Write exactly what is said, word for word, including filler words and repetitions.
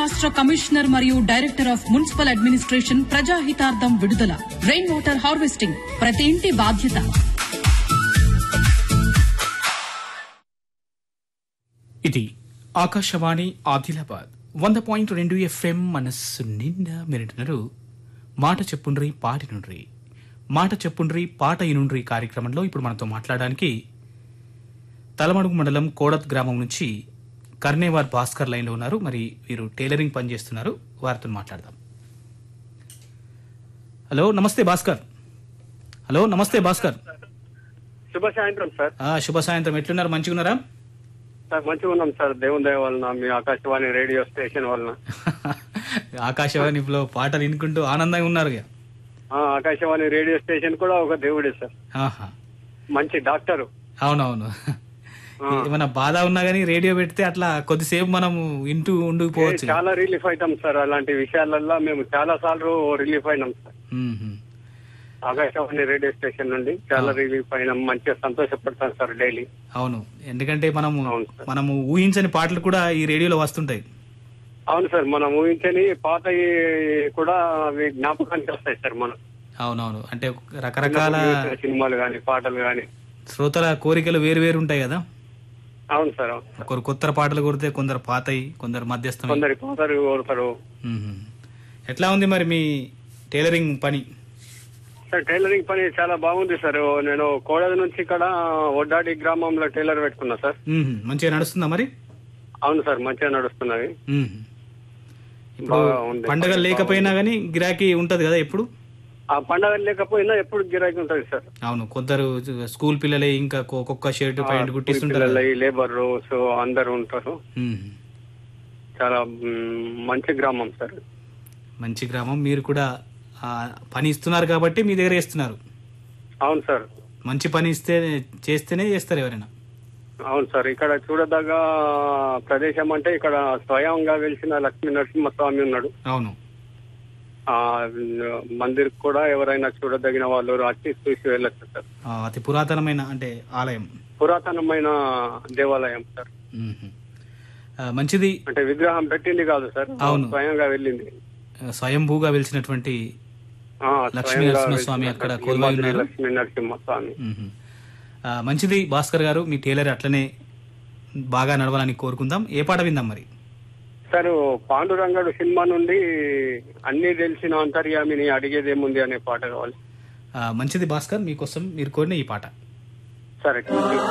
రాష్ట్ర కమిషనర్ మరియు director of municipal administration ప్రజాహితార్థం విడుదల. రెయిన్ వాటర్ హార్వెస్టింగ్ ప్రతి ఇంటి బాధ్యత. ఇది ఆకాశవాణి ఆదిలాబాద్ వంద పాయింట్ రెండు ఎఫ్ఎం. మనస్సు నిండా మినిటున్నారు. మాట చెప్పుండ్రి పాటి నుండ్రి, మాట చెప్పుండ్రి పాట ఇనుండ్రి కార్యక్రమంలో ఇప్పుడు మనతో మాట్లాడడానికి తలమడుగు మండలం కోడత్ గ్రామం నుంచి కర్నేవార్ భాస్కర్ లైన్లో ఉన్నారు. మరి వీరు టైలరింగ్ పని చేస్తున్నారు. వారితో మాట్లాడదాం. హలో, నమస్తే భాస్కర్. హలో, నమస్తే భాస్కర్. శుభ సాయంత్రం సార్. శుభ సాయంత్రం. ఎట్లున్నారు? మంచిగా ఉన్నారా సార్? మంచిగా ఉన్నాం సార్, దేవుని దయ వలన, మీ ఆకాశవాణి రేడియో స్టేషన్ వలన. ఆకాశవాణిలో పాటలు వినుకుంటూ ఆనందంగా ఉన్నారు. ఆకాశవాణి రేడియో స్టేషన్ కూడా ఒక దేవుడే సార్. మంచి డాక్టర్. అవునవును. ఏమైనా బాధ ఉన్నా గానీ రేడియో పెడితే అట్లా కొద్దిసేపు మనం వింటూ ఉండిపోవచ్చు. చాలా రిలీఫ్ అవుతాం సార్. అలాంటి విషయాలలో మేము చాలా సార్లు రిలీఫ్ అయినాం సార్. ఆకాశవాణి రేడియో స్టేషన్ నుండి చాలా రిలీఫ్ అయినాం. మంచిగా సంతోషపడతాం సార్ డైలీ. అవును, ఎందుకంటే మనము మనము ఊహించని పాటలు కూడా ఈ రేడియోలో వస్తుంటాయి. అవును సార్, మనం ఊహించని పాత కూడా అవి జ్ఞాపకానికి వస్తాయి సార్. మనం అవునవును, అంటే రకరకాల సినిమాలు గాని పాటలు గాని శ్రోతల కోరికలు వేరు వేరు ఉంటాయి కదా. అవును సార్. ఒకరు కొత్త పాటలు కొడితే కొందరు పాతయి, కొందరు మధ్యస్థం, కొందరు పాతలు కోరుతారు. ఎట్లా ఉంది మరి మీ టైలరింగ్ పని? సార్ టైలరింగ్ పని చాలా బాగుంది సార్. నేను కోడది నుంచి ఇక్కడ ఒడ్డాడి గ్రామంలో టైలర్ పెట్టుకున్నా సార్. మంచిగా నడుస్తుందా మరి? అవును సార్, మంచిగా నడుస్తున్నది. పండగలు లేకపోయినా గానీ గిరాకీ ఉంటది కదా ఎప్పుడు? ఆ పండగలు లేకపోయినా ఎప్పుడు గిరాకీ ఉంటది సార్. అవును, కొందరు స్కూల్ పిల్లలే ఇంకా ఒక్కొక్క షర్ట్ ప్యాంట్ కుట్టిస్తుంటారు, లేబర్ సో అందరు ఉంటారు. చాలా మంచి గ్రామం సార్. మంచి గ్రామం. మీరు కూడా పని ఇస్తున్నారు కాబట్టి మీ దగ్గర ఇస్తున్నారు. అవును సార్, మంచి పని ఇస్తే చేస్తేనే చేస్తారు ఎవరైనా. అవును సార్, ఇక్కడ చూడదగ్గ ప్రదేశం అంటే ఇక్కడ స్వయంగా వెలిసిన లక్ష్మీ నరసింహస్వామి ఉన్నాడు. అవును, ఆ మందిర్ కూడా ఎవరైనా చూడదగిన వాళ్ళు వచ్చి చూసి వెళ్ళచ్చు సార్. అతి పురాతనమైన అంటే ఆలయం, పురాతనమైన దేవాలయం సార్. మంచిది. అంటే విగ్రహం పెట్టింది కాదు సార్. అవును, స్వయంగా వెళ్ళింది. స్వయంభూగా వెలిసినటువంటి లక్ష్మీ నరసింహస్వామి అక్కడ కొలువై ఉన్నారు. లక్ష్మీ నరసింహస్వామి. మంచిది భాస్కర్ గారు, మీ టైలర్ అట్లనే బాగా నడవాలని కోరుకుందాం. ఏ పాట విందాం మరి? సార్ పాండురంగడు సినిమా నుండి అన్ని తెలిసిన అంతర్యామిని అడిగేదేముంది అనే పాట కావాలి. మంచిది భాస్కర్, మీకోసం మీరు కోరిన ఈ పాట. సరే.